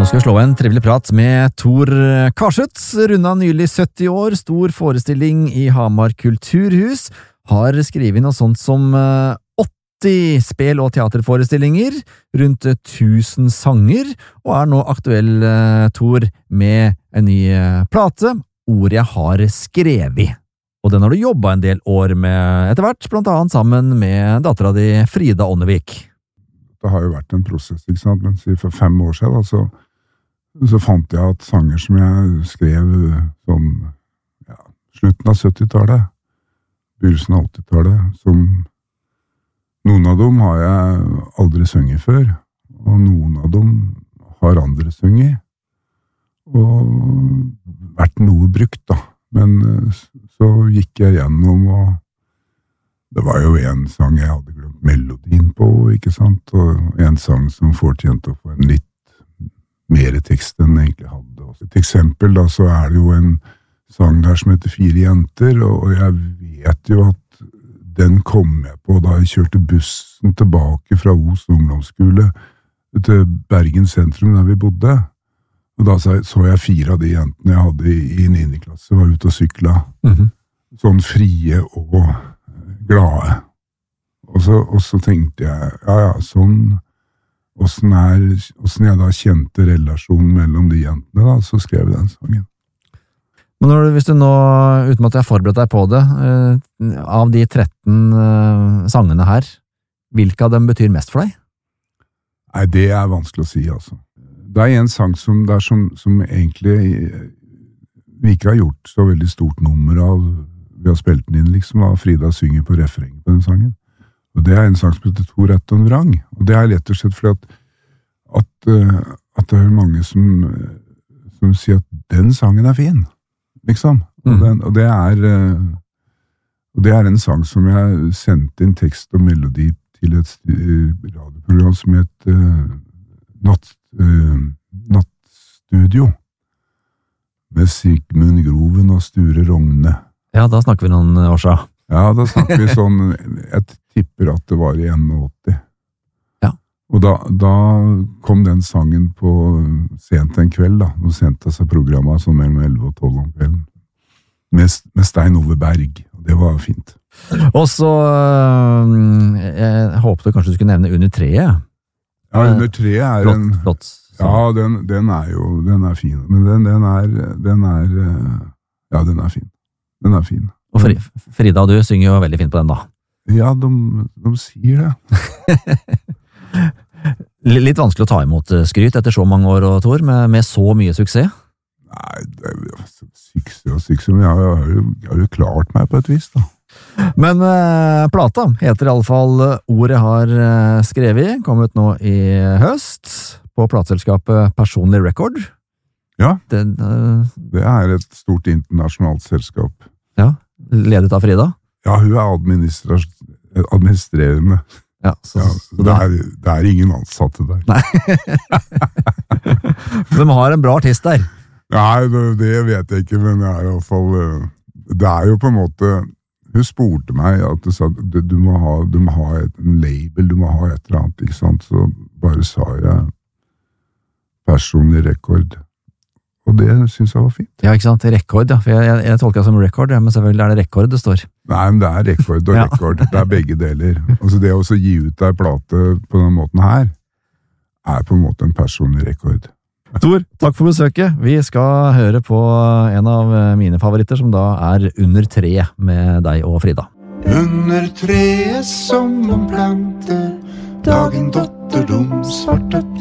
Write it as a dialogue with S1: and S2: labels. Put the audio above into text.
S1: Nå skal vi slå en trivelig prat med Tor Karschütz, runda nylig 70 år, stor forestilling i Hamar Kulturhus, har skrevet noe sånt som 80 spel- og teaterforestillinger, rundt 1000 sanger, og er nå aktuell, Tor, med en ny plate, Ord jeg har skrevet. Og den har du jobbet en del år med etter hvert, blant annet sammen med dattera di Frida Ånnevik.
S2: Det har jo vært en prosess, ikke sant? Men for 5 år siden, så fant jeg at sanger som jeg skrev sånn, slutten av 70-tallet, begynnelsen av 80-tallet, som noen av dem har jeg aldri sunget før, og noen av dem har andre sunget, og vært noe brukt da. Men så gikk jeg gjennom, og det var jo en sang jeg hadde glemt melodien på, ikke sant? Og en sang som fortjente å få en litt mer tekst enn jeg egentlig hadde. Et eksempel da, så er det jo en sang der som heter 4 jenter, og jeg vet jo at den kom jeg på da jeg kjørte bussen tilbake fra Os ungdomsskole til Bergen sentrum der vi bodde. Og da så jeg 4 av de jentene jeg hadde i 9. klasse, var ute og sykla. Sånn frie og glade. Og så tenkte jeg, sånn, hvordan jeg da kjente relasjonen mellom de jentene da, så skrev jeg den sangen.
S1: Men hvis du nå, uten at jeg har forberedt deg på det, av de 13 sangene her, hvilke av dem betyr mest for deg?
S2: Nei, det er vanskelig å si, altså. Det er en sang som egentlig vi ikke har gjort så veldig stort nummer av. Vi har spilt den inn, liksom, av Frida synger på refrenget på den sangen. Og det er en sang som heter To rett og en vrang. Og det er rett og slett fordi at det er mange som sier at den sangen er fin, liksom. Og det er en sang som jeg sendte inn tekst og melodi til et radioprogram som het Nattstudio med Sigmund Groven og Sture Rogne.
S1: Ja, da snakker vi noen år siden.
S2: Ja, da snakker vi sånn, jeg tipper at det var i 81.
S1: Ja.
S2: Og da kom den sangen på sent en kveld da, og sendte seg programmet sånn mellom 11 og 12 om kvelden, med Stein Ove Berg, og det var fint.
S1: Og så, jeg håpte kanskje du skulle nevne Under treet.
S2: Ja, Under treet er
S1: flott.
S2: Ja, den er fin, men den er fin. Den er fin.
S1: Og Frida, du synger jo veldig fint på den da.
S2: Ja, de sier det.
S1: Litt vanskelig å ta imot skryt etter så mange år, Tor, med så mye suksess?
S2: Nei, det er suksess, men jeg har jo klart meg på et vis, da.
S1: Men plata heter i alle fall Ord jeg har skrevet, kom ut nå i høst, på plateselskapet Personlig Record. Ja,
S2: det er et stort internasjonalt selskap.
S1: Ja, ledet av Frida?
S2: Ja, hun er administrerende.
S1: Ja, så
S2: det er ingen ansatte der.
S1: Nei. De har en bra artist der.
S2: Nei, det vet jeg ikke, men det er i hvert fall, det er jo på en måte, hun spurte meg at du sa, du må ha en label, du må ha et eller annet, ikke sant? Så bare sa jeg Personlig Rekord. Og det synes jeg var fint.
S1: Ja, ikke sant? Rekord, ja. For jeg tolker det som rekord, men selvfølgelig er det rekord det står.
S2: Nei, men det er rekord og rekord. Det er begge deler. Altså det å gi ut en plate på den måten her, er på en måte en personlig rekord.
S1: Tor, takk for besøket. Vi skal høre på en av mine favoritter, som da er Under treet med deg og Frida.
S3: Under treet som man planter, dagen dotter dum svartet